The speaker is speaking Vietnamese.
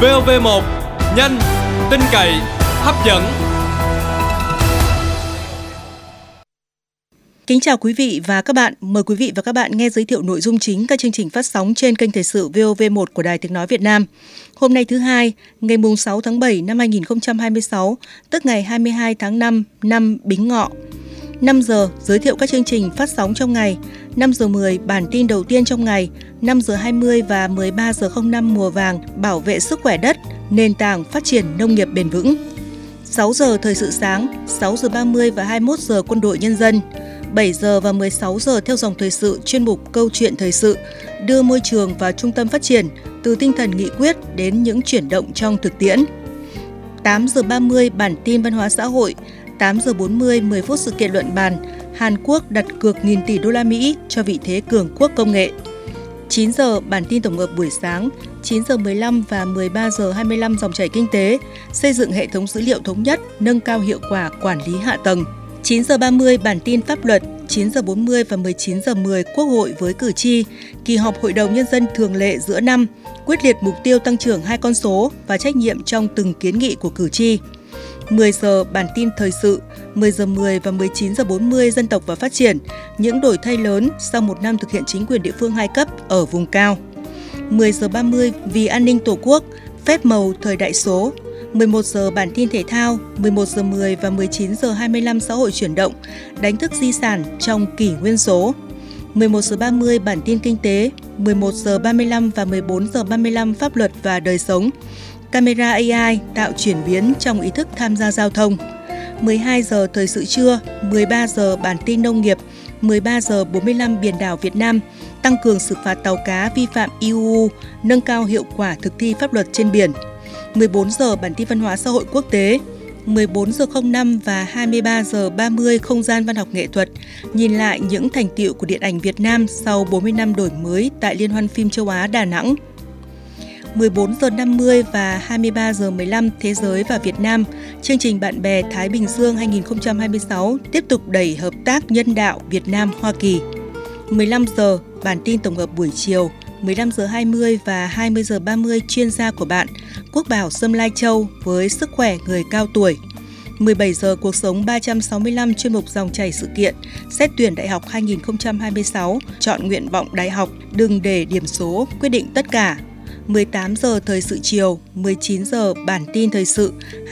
VOV1, nhanh, tin cậy, hấp dẫn. Kính chào quý vị và các bạn. Mời quý vị và các bạn nghe giới thiệu nội dung chính các chương trình phát sóng trên kênh Thời sự VOV1 của Đài Tiếng nói Việt Nam. Hôm nay thứ hai, ngày 6 tháng 7 năm 2026, tức ngày 22 tháng 5 năm Bính Ngọ. 5 giờ giới thiệu các chương trình phát sóng trong ngày. 5 giờ 10 bản tin đầu tiên trong ngày. 5 giờ 20 và 13 giờ 05 mùa vàng bảo vệ sức khỏe đất, nền tảng phát triển nông nghiệp bền vững. 6 giờ thời sự sáng, 6 giờ 30 và 21 giờ quân đội nhân dân. 7 giờ và 16 giờ theo dòng thời sự chuyên mục Câu chuyện thời sự, đưa môi trường vào trung tâm phát triển, từ tinh thần nghị quyết đến những chuyển động trong thực tiễn. 8 giờ 30 bản tin văn hóa xã hội, 8 giờ 40 10 phút sự kiện luận bàn, Hàn Quốc đặt cược nghìn tỷ đô la Mỹ cho vị thế cường quốc công nghệ. 9 giờ bản tin tổng hợp buổi sáng, 9 giờ 15 và 13 giờ 25 dòng chảy kinh tế, xây dựng hệ thống dữ liệu thống nhất, nâng cao hiệu quả quản lý hạ tầng. 9 giờ 30 bản tin pháp luật, 9 giờ 40 và 19 giờ 10 Quốc hội với cử tri, kỳ họp Hội đồng Nhân dân thường lệ giữa năm, quyết liệt mục tiêu tăng trưởng 2 con số và trách nhiệm trong từng kiến nghị của cử tri. 10 giờ bản tin thời sự, 10 giờ 10 và 19 giờ 40 dân tộc và phát triển, những đổi thay lớn sau một năm thực hiện chính quyền địa phương 2 cấp ở vùng cao. 10 giờ 30 vì an ninh Tổ quốc, phép màu thời đại số. 11 giờ bản tin thể thao, 11 giờ 10 và 19 giờ 25 xã hội chuyển động, đánh thức di sản trong kỷ nguyên số. 11 giờ 30 bản tin kinh tế, 11 giờ 35 và 14 giờ 35 pháp luật và đời sống. Camera AI tạo chuyển biến trong ý thức tham gia giao thông. 12 giờ thời sự trưa, 13 giờ bản tin nông nghiệp, 13 giờ 45 biển đảo Việt Nam, tăng cường xử phạt tàu cá vi phạm IUU, nâng cao hiệu quả thực thi pháp luật trên biển. 14 giờ bản tin văn hóa xã hội quốc tế, 14 giờ 05 và 23 giờ 30 không gian văn học nghệ thuật, nhìn lại những thành tựu của điện ảnh Việt Nam sau 40 năm đổi mới tại Liên hoan phim châu Á Đà Nẵng. 14 giờ 50 và 23 giờ 15 Thế giới và Việt Nam, chương trình Bạn bè Thái Bình Dương 2026 tiếp tục đẩy hợp tác nhân đạo Việt Nam-Hoa Kỳ. 15 giờ bản tin tổng hợp buổi chiều, 15 giờ 20 và 20 giờ 30 chuyên gia của bạn, Quốc Bảo Sâm Lai Châu với sức khỏe người cao tuổi. 17 giờ cuộc sống 365 chuyên mục dòng chảy sự kiện, xét tuyển đại học 2026, chọn nguyện vọng đại học, đừng để điểm số quyết định tất cả. 18 giờ thời sự chiều, 19 giờ bản tin thời sự,